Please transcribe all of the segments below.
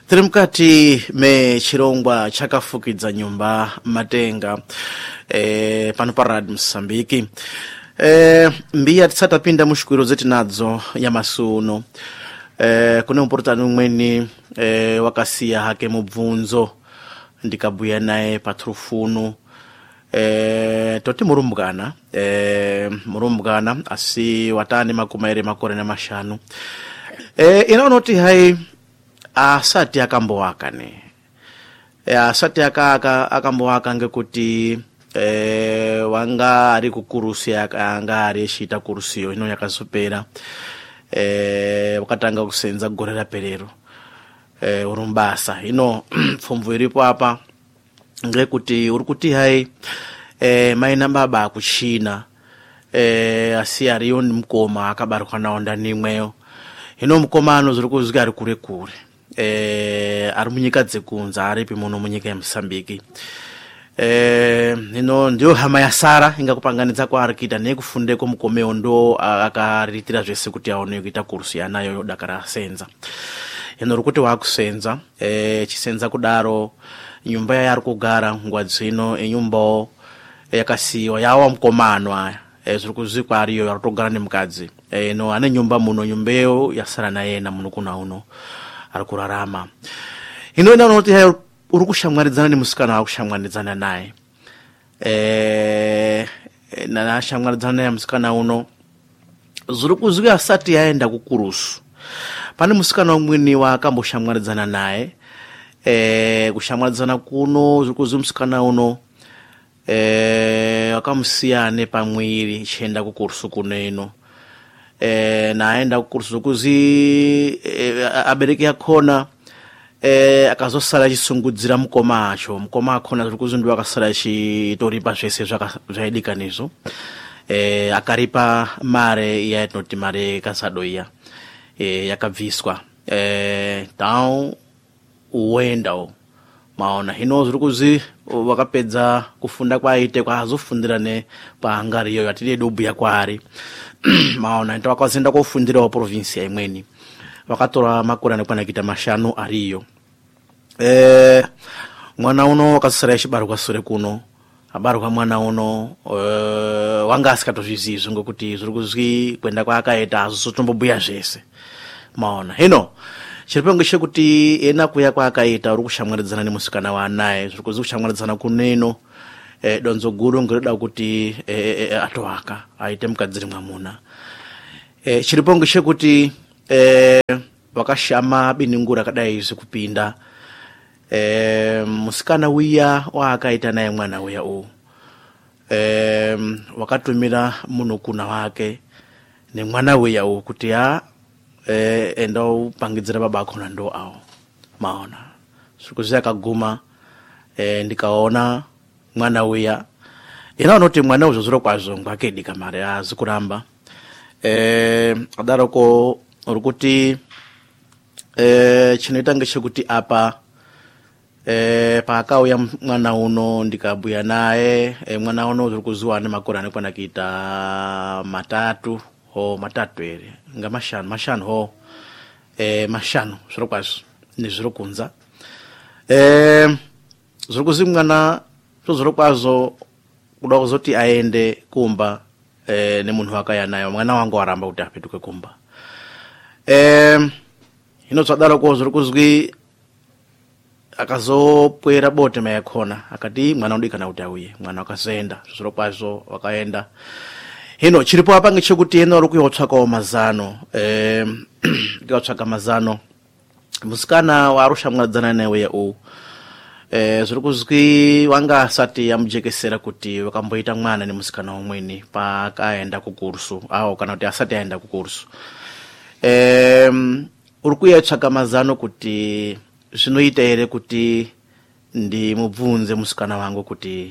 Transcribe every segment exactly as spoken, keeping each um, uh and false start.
Tiri mkati me chirongwa chakafukidza nyumba matenga e, pano pa Radio Msambiki. E, mbia tisatapinda mushikiro zeti nadzo ya masuno. E, kune mportani umweni e, wakasiya hake mubvunzo ndikabuya naye patrufunu. E, toti murumbugana e, murumbugana asi watani makumaire makore na mashanu. E, inaonoti hai asati akambowaka ne e, asati aka akambowaka ngekuti e, wanga ari kukurusi anga ari shita kurusiyo ino yakazopera e, wakatanga kusenza gorera perero e, urumbasa ino pfumvu iripo apa ngekuti urikuti hai e, maina baba akuchina e, asi ariyo mkoma akabarwa nawo ndani imweyo ino mkomano ziri kuzika ari kure kure eh ari munyika dzekunza ari pimuno munyika ya Msambiki. Eh ino ndio hama ya Sara ingakupanganidza kwa arkita nekufundeko mukomeo ndo akaritira zvese kuti aone kuita kursi yanayo dakara senza. Ino rukuti wakusenza eh chisenza kudaro nyumba yari kugara ngwadzino enyumba yakasiwa yawa mkomano aya eh ziri kuzikwa ariyo yarotogara nemukadzi eh no ane nyumba muno nyumbeyo yasara na yena muno kuna uno arikurarama. Ino ina noti hai urukushamwaridzana nemusikana wakushamwaridzana naye. Eh na nashamwaridzana naye musikana uno zuri kuzika asati yaenda kukurusu. Pane musikana umweni wakamboshamwaridzana naye. Eh kushamwaridzana kuno zuri kuzi musikana uno eh wakamusiyane pamwiri chenda kukurusu kuno. Eh naenda kukursu kuzi e, abereki yakona eh akazosala chisungudzira mukoma acho mukoma akona ziri kuzi ndo akasala chitoripa zvese zvaidikanizvo eh akaripa mare yainoti mare kasadoya eh yakabviswa eh down uendawo maona hino ziri kuzi wakapedza kufunda kwaite kwazofundira ne paangariyo yatide dobuya kwari maona ndo akazenda kufundira wa province imweni wakatora makura nekwana kita mashano ariyo. Eh mwana uno wakasara chibaruka sore kuno abaruka mwana uno uh, wanga asikatozvizizo ngokuti ziri kuzwi kwenda kwa akaita azotombobuya zvese maona hino chiripongo chekuti ena kuya kwa akaita uri kushamwaridzana nemusikana wanaye ziri kuzwi kushamwaridzana kuneno eh donzo guru ngoda kuti eh, eh, atowaka aite mukadziri mwamuna. Eh chiripongo chekuti eh wakashama biningura kadai zikupinda eh musikana wiya wakaita naye mwana uya u eh wakatumira muno kuna wake ne mwana uya u kuti ya eh endo pangidzira baba akona ndo awo maona sikuziya kaguma eh ndikaona mwana uya ina unoti mwana uzo zuro kwazo ngwake mare azikuramba eh adaroko urukuti eh chinoita ngechekuti apa eh pakauya mwana uno ndikabuya naye eh, mwana uno ziri kuzuwa ne makora ne kwana kita matatu ho matatu ere nga mashanu mashanu ho eh mashanu zuro kwazo ni zuro kunza eh zuro kuzimwana zuro kwazo kuda kuzoti aende kumba eh ne munhu akaya nayo mwana wangu waramba kuti apetuke kumba. Eh ino tsadala ko zuri kuzwi akazopwera bote mayakona akati mwana undikana kuti auye mwana akasenda zuro kwazo wakaenda. Hino chiripo apa ngechekuti ena uri kuyotsvaka mazano eh kuyotsvaka mazano musikana warushamwadzana naye u eh zuri kuzwi wanga asati yamujekesera kuti wakamboita mwana nemusikana umweni pakaenda kukursu au kana kuti asati aenda kukursu. Eh uri kuyotsvaka mazano kuti zvinoita ere kuti ndi mubvunze musikana wangu kuti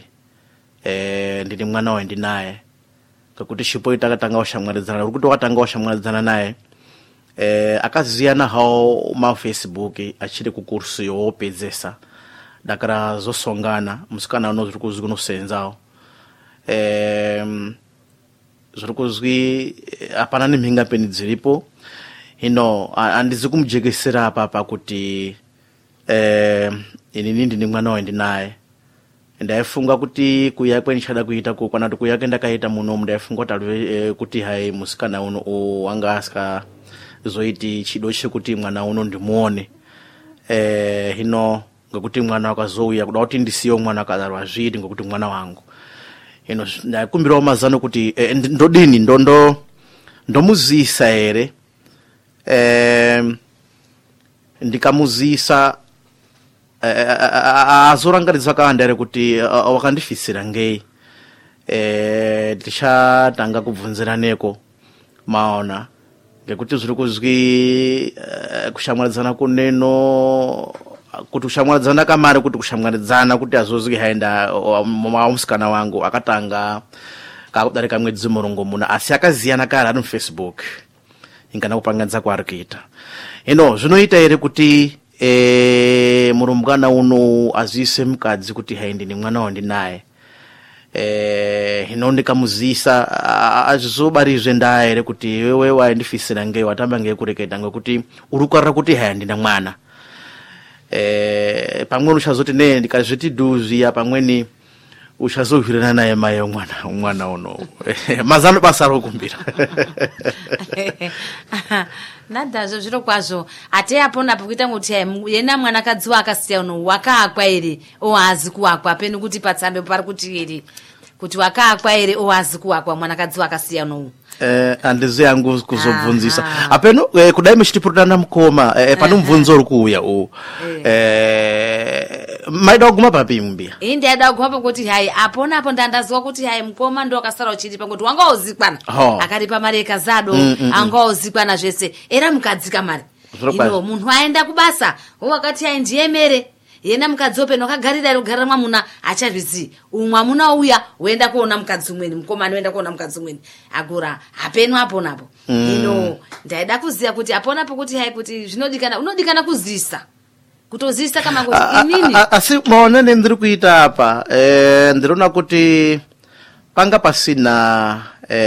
eh ndini mwana wendi naye kuti chipoita akatanga washamwaridzana uri kuti wakatanga washamwaridzana naye eh akaziyana hawo ma Facebook achiri kukursu yo pedzesa dakara zosongana musikana uno ziri kuzwi kunosenzawo eh ziri kuzwi apana nemhinga peni dziripo hino andizi kumujekesera apa apa kuti eh inini ndini mwana wa ndinaye ndaifunga kuti kuyakwe ndichada kuita ku kana kuti kuyake ndakaita muno ndaifunga kuti eh, kuti hai musikana uno wanga aska zoiti chido chekuti mwana uno ndimuone eh hino ngekuti mwana wakazouya kuda kuti ndisiyo mwana akazarwa zviri ngekuti mwana wangu hino ndakumbira mazano kuti eh, ndodini ndondo ndomuzisa ere eh ndikamuzisa azorangaridza kanda ere kuti wakandifisira ngei eh tishatanga kubvunziraneko maona ngekuti zviri kuzwi kushamwadzana kuneno kuti kushamwadzana kamari kuti kushamwadzana kuti azozwi haenda musikana wangu akatanga kakudarika mwedzi murongo muna asi akaziyana kare ari muFacebook ingana kupangadza kwaari kuita hino zvinoita ere kuti e murumbwana uno azise mukadzi kuti haindi ni mwana wandinaye eh hino ndikamuzisa azobarizve ndaye ere kuti wewe waindifisira ngei watamba ngei kureketa ngekuti urukarira kuti haindi na mwana eh pamweni uchazoti ne ndikazviti duzvi pamweni uchazovhirana naye mai mwana mwana uno mazano basa rokumbira nadazvo zviro kwazvo ate apona pokuita kuti yena mwana kadzi wakasiya uno wakaakwa ere oazi kuakwa peni kuti patsambe pari kuti ere kuti wakaakwa ere oazi kuakwa mwana kadzi wakasiya uno eh andizi yangu kuzobvunzisa apeno eh, kudai muchitipurudana mukoma eh, pane mubvunzo uri kuuya u eh maida kuguma papi mumbia indi ada kuguma pakuti hai apona apo ndandaziwa kuti hai mukoma ndo akasara uchiti pakuti wanga uzikwana oh. akaripa mari ekazado mm, mm, anga uzikwana zvese era mukadzika mari ino munhu aenda kubasa wakati hai ndiemere yena mukadzi open wakagarira iro garira mwamuna achavisi umwamuna uya uenda kuona mukadzi umweni mukomana uenda kuona mukadzi umweni agora hapeno apo napo ino mm. ndaida kuziya kuti apona pokuti hai kuti zvinodikana unodikana kuzisa kutozisa kama kuti inini asi maonene ndiri kuita apa eh ndiriona kuti panga pasina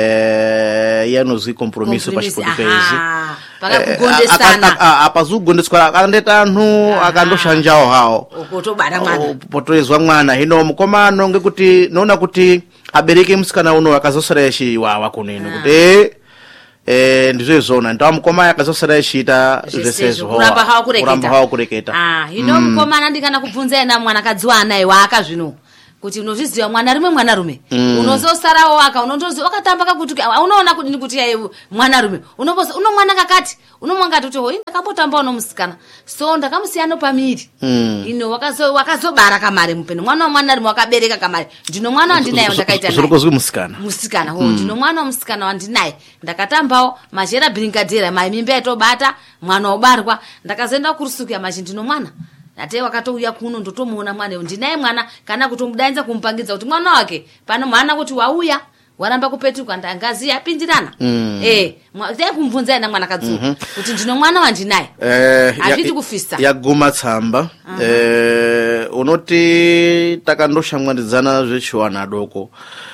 eh yanozwi compromise pachipotikezi panga kugondesana apa zugondeswa akandeta anhu akandoshanjawo hawo okotobara mwana potoezwa mwana hino mukomano ngekuti noona kuti abereke musikana uno akazosara yechiwawa kuneno kuti eh ndizvo zona ndo mukoma akazosara yechita zvesezo kuramba hawo kureketa kuramba hawo kureketa ah hino mukomana ndikana kubvunza ena mwana kadziwa naye waka zvino kuti unozviziva mwana rimwe mwana rume mm. unozosarawo waka unondozi wakatamba kakuti unoona kuti kuti yaye mwana rume unoposa uno mwana kakati unomwanga kuti ho ndakambotamba uno musikana so ndakamusiyano pamiri mm. ino wakazo wakazobara kamari mupeni mwana wa mwana rume wakabereka kamari ndino mwana wandinaye ndakaita naye zvokozwi musikana musikana ho ndino mm. mwana wa musikana wandinaye ndakatambawo majera brinkadera mai mimba yatobata mwana obarwa ndakazoenda kurusukia machi ndino mwana ate wakatouya kuno ndotomuona mwana ndinaye mwana kana kutomudainza kumpangidza kuti mwana wake pano mwana kuti wauya waramba kupetuka ndangazi yapindirana mm. eh dai kumbvunza ena mwana kadzi mm -hmm. kuti ndino mwana wandinaye eh azviti kufisa yaguma tsamba uh -huh. eh unoti takandoshamwaridzana zvechiwana doko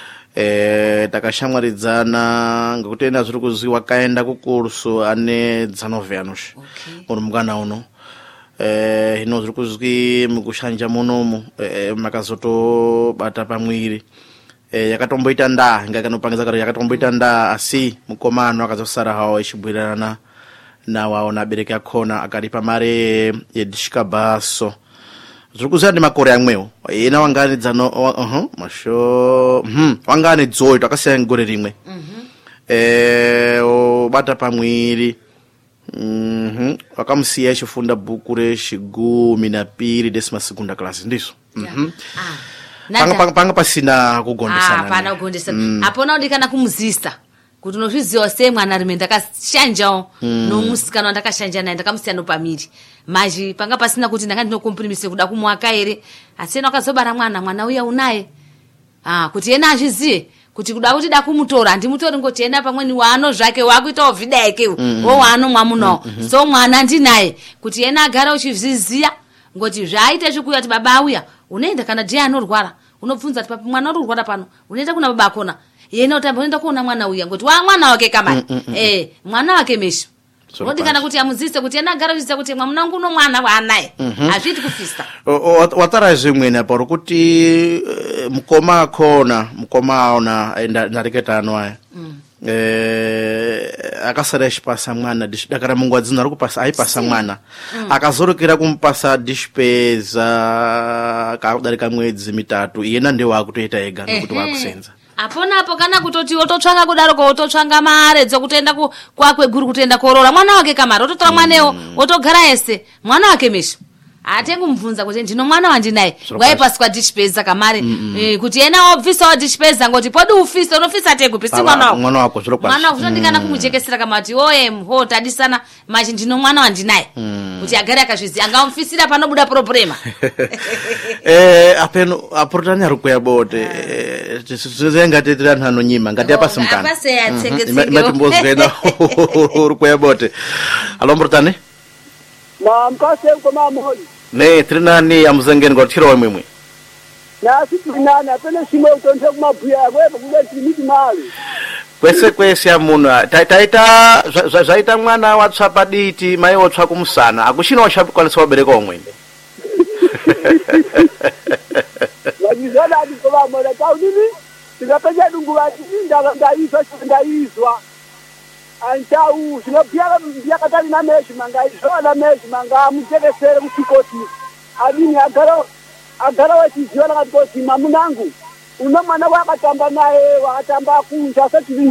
eh takashamwaridzana ngekuti ena zviri kuziwa kaenda kukurso ane dzanoveanush okay. Murumbwana uno eh hino zviri kuzwi mukushanja munomu eh, makazoto bata pamwiri eh yakatomboita nda ngakanopangiza kare yakatomboita nda asi mukomano akazosara hawo echibwirana na waona bereke yakona akaripa mare yedishika baso zviri kuzwa ndi makore amwewo yena wangani dzano uh -huh, masho mhm wangani dzoyo takasiya ngore rimwe mhm mm eh obata pamwiri mhm wakamusiya echifunda bhuku rechigumi na piri desima segunda class ndiso mhm yeah. ah panga panga panga pasina kugondesana ah pana kugondesana mm. apona ndikana kumuzisa kuti unozviziva sei mwana rume ndakashanjawo mm. nomusikana ndakashanja naye ndakamusiya nopamiri maji panga pasina kuti ndanga ndinokompromise kuda kumwaka ere asi ena akazobara mwana mwana uya unaye ah kuti ena azvizive kuti kuda kuti da kumutora ndimutori ngoti ena pamweni waano zvake wakuitawo videke mm -hmm. wo waano mwamuno mm -hmm. so mwana ndinaye kuti ena agara uchizviziya ngoti zvaite zvikuya kuti baba auya unoenda kana ndiye anorwara unobvunza kuti papa mwana urwara pano unoenda kuna baba akona yena utamba unoenda kuona mwana uya ngoti wa mwana wake kamari mm -hmm. eh mwana wake meshi Rodikana kuti amuzise kuti ena agara kuziza kuti mwamuna wangu uno mwana wanaye. Azviti kufista. Watara zvimwene paro kuti mukoma akona, mukoma aona ndareketa anwaye. Eh akasara chipasa mwana dakara mungu adzina ari kupasa aipasa mwana akazorokera kumpasa dishpeza kadarika mwedzi mitatu iyena ndiye wakutoita ega nokuti wakusenza apona apo kana kutoti ototsvanga kudaroko ototsvanga mare dzokutoenda kwakwe guru kutoenda korora mwana wake kamari ototora mwanewo otogara ese mwana wake mesho atengumubvunza kuti ndino mwana wandinaye waipaswa dishpeza kamari e, kuti ena obvisawo dishpeza ngoti podi ufisa unofisa tegupi si mwana wako mwana wako zviro kwazvo mwana wako zvondikana kumujekesera kamati oye ho tadisana machi ndino mwana wandinaye kuti agare akazviziva angamufisira panobuda problema eh apeno apurutani ari kuyabote zvengatetera nhano nyima ngati yapasi mukana apase yatsengetsenge imatimbozvena uri kuyabote alomburutani na mkase uko mamoni ne trinani amuzengeni ngotiro wemwe na sitrinani apene shimo utonse kumabhuya yakwepo kungeti miti mali kwese kwese amunhu taita zvaita mwana watsva paditi mai wotsva kumusana akuchina wachakwanisa wabereka umweni vachizana atikovamona taudini tikapenya dunguvati ndaizwa ndaizwa antau sinobhiaka mbiakatari na meshi manga izona meshi manga mujekesere kusikoti adini agara agara wachiziva nakati mamunangu una mwana wakatamba naye wakatamba kunja sachiri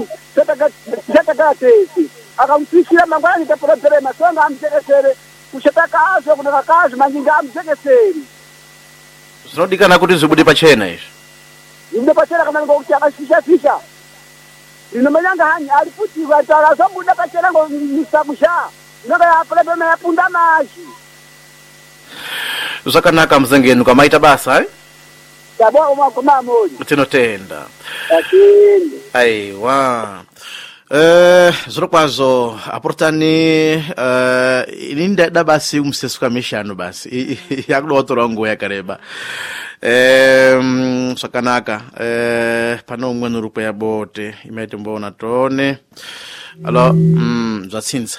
chatakatesi akamufishira mangwana nitaporobherema songa amujekesere kuchatakaazwa kunakakaazwa manjinga amujekeseri zvinodikana kuti zvibude pachena izvi zvibude pachena kana ngokuti akafisha fisha inomanyanga hani alifutirwa tala zobuda pachena ngo misamusha ngoba yapulebema yapunda maji zvakanaka muzengeni kwamaita basa eh yabo umakoma moyo tinotenda atende aiwa eh zviro kwazvo apurutani eh ini ndada basi umsesuka mishano basi yakudotora nguwa yakareba eh zvakanaka eh pano umwe nurupo yabote imaite mbona tone alo mm zvatsinza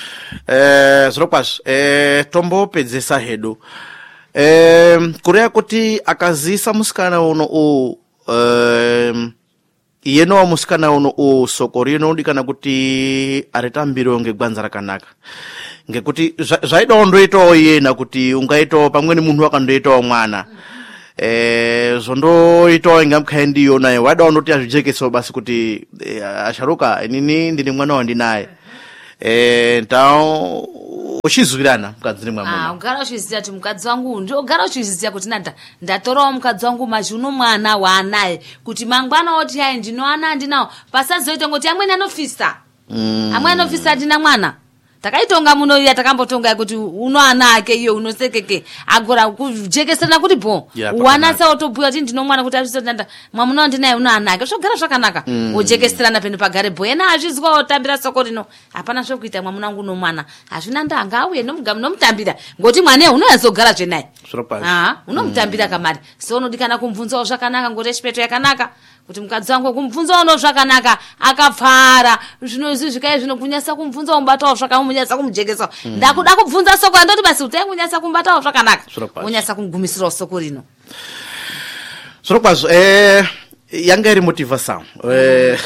eh zviro kwazvo eh tombopedzesa hedu eh kureya kuti akazisa musikana uno u eh yeno wa musikana uno u sokorino ndikana kuti aretambiro ngegwanza rakanaka ngekuti zvaida ndoito yena kuti ungaito pamweni munhu wakandoita mwana eh zondoito ingamkhaendi yona ye wada ndoti azvijekeso basi kuti asharuka inini ndine mwana wandinaye eh ntao uchizwirana mukadzini mwamuna ah ugara uchizia kuti mukadzi wangu ndio ugara uchizia kuti nanda ndatorawo mukadzi wangu majuno mwana wanaye kuti mangwana oti yayi ndinoana ndinawo pasazoita ngoti amweni anofisa mm. amweni anofisa ndina mwana takaitonga muno iya takambotonga kuti uno ana ake iyo unosekeke agora kujekesana kuti bo wanasa otobhuya kuti ndino mwana kuti azviso nanda mwamuna ndinaye uno ana ake zvogara zvakanaka mm. ojekeserana pene pagare bo ena azvizwa otambira soko rino hapana zvokuita mwamuna wangu no mwana azvina ndanga auye nomugamu nomutambira ngoti mwana unoyazogara zvenaye ah unomutambira kamari so unodikana kumubvunzawo zvakanaka ngoti chipeto yakanaka kuti mukadzi wangu kumubvunza uno zvakanaka akapfara zvino izvi zvikai zvino kunyasa kumubvunza umbatawo zvakamunyasa kumujekesa mm. ndakuda kubvunza soko andoti basi utengunyasa kumbatawo zvakanaka unyasa kumgumisira soko rino zviro kwazvo eh yanga iri motivation eh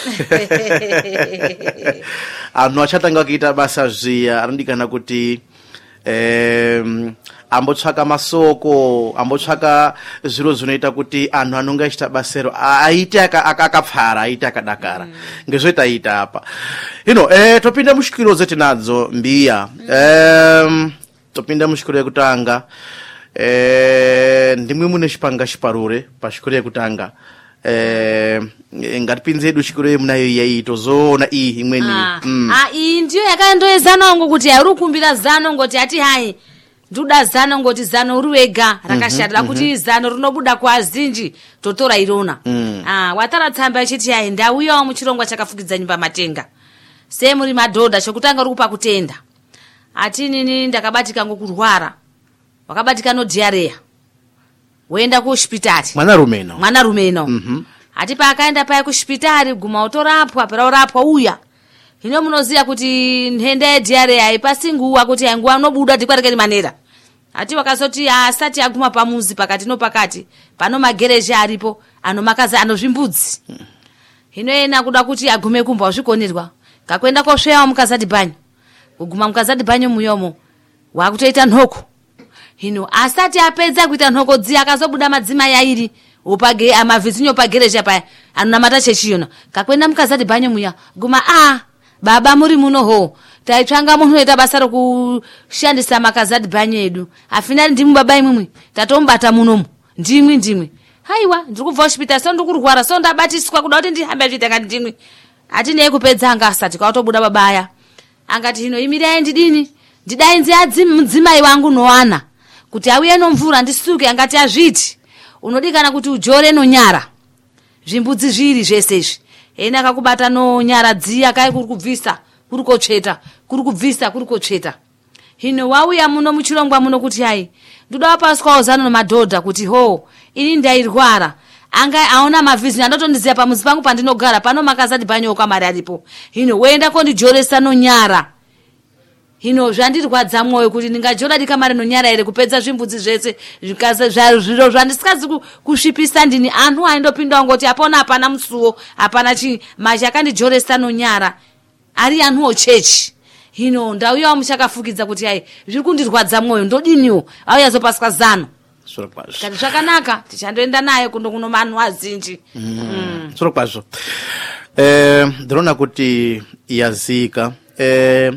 anhu achatanga kuita basa zviya anodikana kuti eh ambotsvaka masoko ambotsvaka zviro zvinoita kuti anhu anonga achita basero aite akapfara aite akadakara mm. ngezvoita ita apa ino eh topinda mushikiro zetinadzo mbiya em topinda mushikiro yekutanga eh ndimwe mune chipanga chiparure pashikiro yekutanga eh ngatipinze edu shikiro munayo yaito zona iyi imweni ah mm. ah iyi ndiyo yakaendoezana ngo kuti ari kumbira zano ngoti ati hai nduda zano ngoti zano uri wega rakashatira kuti mm -hmm. zano rinobuda kwazinji totora irona mm. ah watara tsamba chiti yayi ndauyawo muchirongwa chakafukidza nyumba matenga se muri madhodha chokutanga uri kupa kutenda ati nini ndakabatika ngokurwara wakabatika no diarrhea wenda ku hospitali mwana rumeno mwana rumeno mhm ati pa akaenda pa ku hospitali guma utorapwa pera urapwa uya hino munoziya kuti nhenda yediare haipasi nguwa kuti nguwa unobuda tikwarekeri manera ati wakazoti asati aguma pamuzi pakati nopakati pano magereji aripo anomakaza anozvimbudzi hino ena kuda kuti agume kumba uzvikonerwa kakwenda kosveyawo mukazati bhanyo kuguma mukazati bhanyo muyomo wakutoita nhoko hino asati apedza kuita nhoko dziya akazobuda madzimai airi upage amavhizinyo pagereji paya anonamata chechi yona kakwenda mukazati bhanyo muya guma a baba muri muno ho taitsvanga munhu unoita basa rokushandisa makazati bhanyo edu afinari ndimwi baba imwimwi tatombata munomu ndimwi ndimwi haiwa ndiri kubva kuchipita so ndikurwara so ndabatiswa kuda kuti ndihambe achiita ngati ndimwi hatinei kupedza anga asati kwatobuda baba aya angati hino imirai ndidini ndidainzi adzimai wangu noana kuti auye nomvura ndisuke angati azviti unodikana kuti ujore nonyara zvimbudzi zviri zvese izvi ena akakubata nonyara dziya kai kuri kubvisa kuri kotsveta kuri kubvisa kuri kotsveta hino wauya muno muchirongwa muno kuti hai ndoda wapaswawo zano nemadhodha kuti ho ini ndairwara anga aona mavhizi andotondiziya pamuzi pangu pandinogara pano makazati bhanyo kamari aripo hino woenda kondijoresa nonyara hino zvandirwadza mwoyo kuti ndingajora dikamari nonyara here kupedza zvimbudzi zvese zviro zvandisikazi kusvipisa ndini anhu aindopindawo ngoti apona hapana musuwo hapana chi machi akandijoresa nonyara ari anhuwo chechi hino ndauyawo muchakafukidza kuti hai zviri kundirwadza mwoyo ndodiniwo auya zopaswa zano kati zvakanaka tichandoenda naye kundo kuno manhu azinji soro kwazvo eh ndinoona kuti yazika eh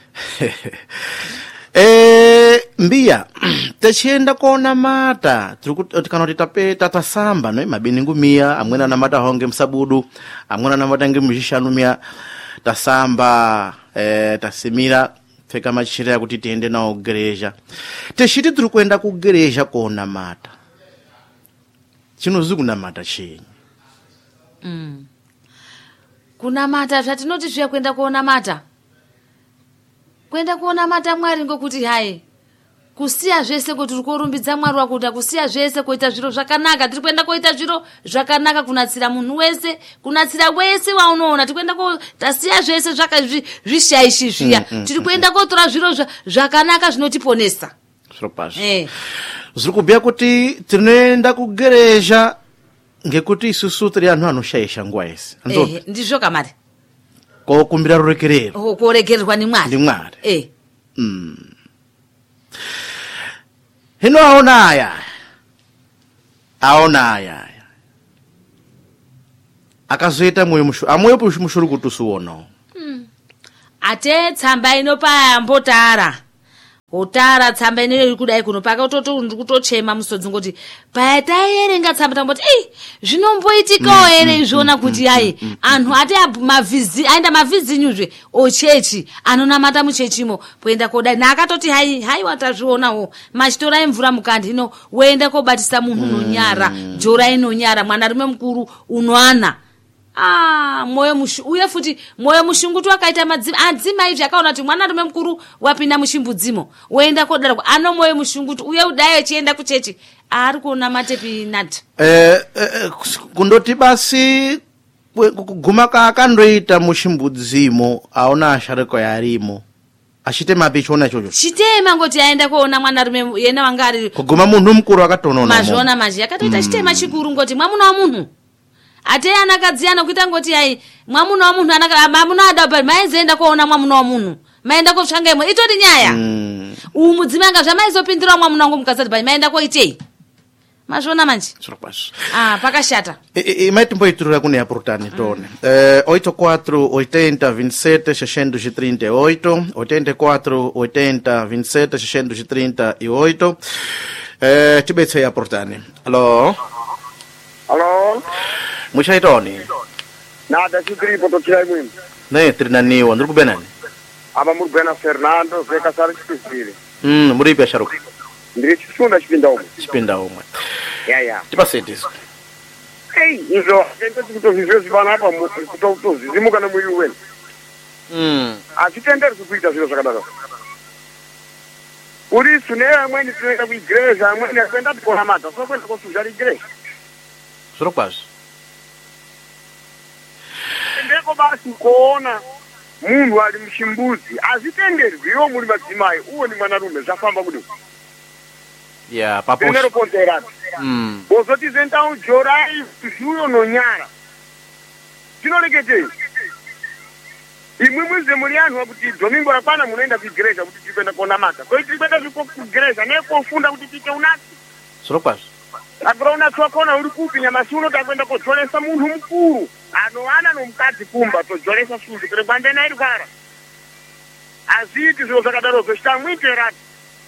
eh mbiya tichienda kuona mata tiri kana kuti tape tatasamba no mabiningu miya amwena anamata honge msabudu amwena anamata nge muzhishanu miya tasamba eh tasimira pfeka machira ya kuti tiende nawo gereja teshiti tiri kuenda ku gereja kuona mata chinozi kuna mata chenyi mm. kuna mata zvatinoti zviya kuenda kuona mata kuenda kuona mata mwari ngokuti hai kusiya zvese kuti tiri kurumbidza mwari wakuta kusiya zvese kuita zviro zvakanaka tiri kuenda kuita zviro zvakanaka kunatsira munhu wese kunatsira wese waunoona tiri kuenda ko tasiya zvese zvishaishi zviya tiri kuenda kotora zviro zvakanaka zvinotiponesa zviro pazvo eh zviri kubhuya kuti tinoenda kugereja ngekuti isusu tiri anhu anoshaisha nguwa yese eh ndizvo kamari kokumbira rurekerero ho korekererwa ni mwari ndi mwari eh mm hino aona aya aona aya akazoita moyo mushu amoyo mushuru kutusuona mm. ate tsamba inopa mbotara otara tsamba ino kudai kuno paka utoto ndikutochema musodzi ngoti paya taierenga tsamba tamboti ei zvinomboitikawo ere izvona kuti hai anhu ati mavhizi aenda mavhizinyuzve ochechi anonamata muchechimo poenda kodai naakatoti hai hai watazvionawo machitorai mvura mukandi hino woenda kobatisa munhu nonyara jorai nonyara mwana rume mukuru unoana ah moyo mushu uye futi moyo mushungutu akaita madzima adzima izvi akaona kuti mwana rume mukuru wapinda mushimbudzimo woenda kodara ano moyo mushungutu uye udayo chienda kuchechi ari kuona matepi nat eh, eh kundoti basi kuguma kakandoita mushimbudzimo aona ashareko yarimo achitema pichona chocho chitema ngoti aenda kuona mwana rume yena wangari kuguma munhu mukuru akatonona mazvona mazhi akatoita mm. chitema chikuru ngoti mwamuna wa munhu ate anakadziyana kuita ngoti hai mwamuna wa munhu anaka mwamuna adaba maenzeenda kuona mwamuna wa munhu maenda kotsvanga imwe itoti nyaya mm. umu mudzimanga zvamaizopindira mwamuna wangu mukazati bai maenda koitei mazvona manje ah pakashata e, e, maitimboiturira kune yaportani tone mm. eh oito quatro oitenta vinte e sete seiscentos e trinta e oito oitenta e quatro oitenta vinte e sete seiscentos e trinta e oito eh tibetse yaportani allo allo muchaitoni nada chikripo tochirai mwini ne trinaniwa ndiri kubenani apa muri bena Fernando veka sari chipizire mm muri pya sharuka ndiri chisunda chipinda umwe chipinda umwe ya ya tipasetiso hey izo ende kutozizwe zvana apa kutozimuka nemwiri wenu mm achitenderi kuita zviro zvakadaro uri sune amweni tinoenda kuigreja amweni akuenda tikona mata so kwenda kosuzha igreja zviro kwazvo ndeko basi kuona munhu ali mchimbuzi azitenderwi iwo muri madzimai uwo ni mwanarume zvafamba kudini ya papo tenero ponzerati mm bozoti zentau jorai zviuyo nonyara tinoreketei imwe mwize muri anhu wakuti domingo rakwana munoenda kuigereja kuti tiri kuenda konamata koi tiri kuenda zviko kugereja nekofunda kuti tiite unatsi solo kwazvo akura unatsi wakona uri kupi nyamasi unoti akuenda kodzoresa munhu mukuru anowana nomukadzi kumba todzoresa suzi kure kwandena iri kwara azviiti zviro zvakadaro zvochitamwiterati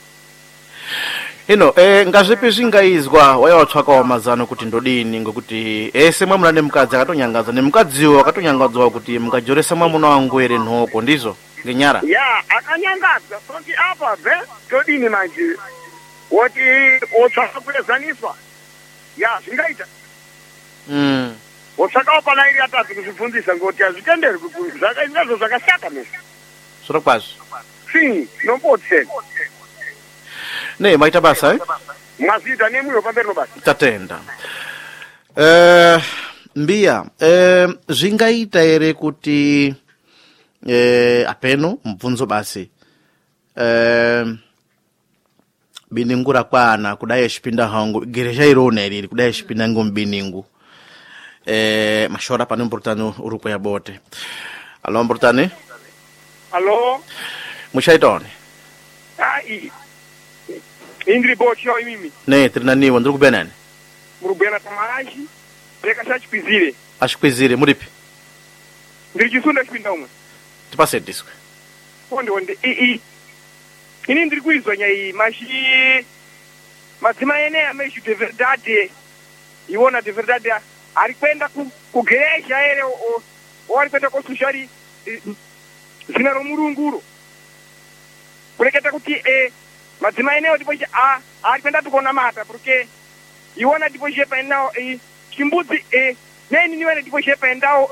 ino eh, ngazvipi zvingaizwa waya watsvakawo mazano kuti ndodini ngokuti ese mwamuna nemukadzi akatonyangadza nemukadziwo akatonyangadzawo kuti mukajoresa mwamuna wangu ere nhoko ndizvo ngenyara ya akanyangadza soti apa bve todini manje woti wotsvaka kulezaniswa ya zvingaita mm wotsvakawo pana iri atatu kuzvibvunzisa ngoti hazvitenderwi zvakaizvazvo zvakashata mesi solo kwazvo si nombotseni ne maita basa eh? mwazviita nemwiwo pamberi nobasa tatenda eh mbiya eh zvingaita ere kuti eh apeno mubvunzo basi eh biningu rakwana kudai echipinda hangu gereja irona iriri kudai echipinda ngombiningu eh mashora pane mportano urupo ya bote alo mportane alo mushaitone ai indri bocho imimi ne trinaniwa ndiri kubenani murubena tamaji reka chachipizire ashikwizire muripi ndiri chisunda chipinda umwe tipase diswe onde onde i i ini ndiri kuizwa nyai mashi madzimai ene ameishu de verdade iwona de verdade ari kwenda kugereja ere ari kwenda kosushari zina romurunguro kureketa kuti eh madzimai enewo ndipo a ari kwenda tukonamata porque iwona ndipo shepa enao chimbudzi neni niwene ndipo shepa endao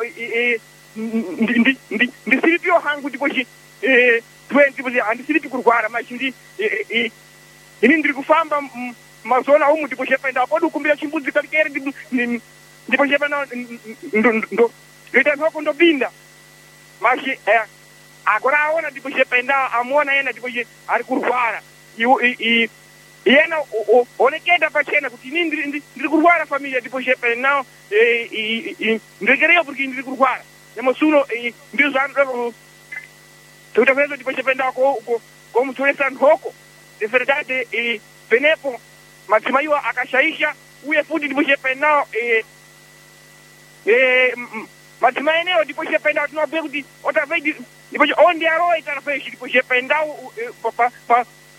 ndisiripiwo hangu ndipo twenty handisiripi kurwara machi ndi ini ndiri kufamba mazona umu ndipo shepa endao podi ukumbira chimbudzi kalikere ndipo shepa endao ndoita nhoko ndopinda machi agora aona ndipo shepa endao amuona yena ndipo ari kurwara yena oneketa pachena kuti ini ndiri kurwara familia ndipo shepa endao ndirekereyo porque ndiri kurwara nemosuno ndiro zvanoda toita kwenzo ndipo shepa endao komutsoresa nhoko de verdade penepo madzimaiwa akashaisha uye futi ndipo shepa endao madzimai enewo ndipo shepa endao tinobhuya kuti otavei ndipo onde aroita rafeshi ndipo shepa endao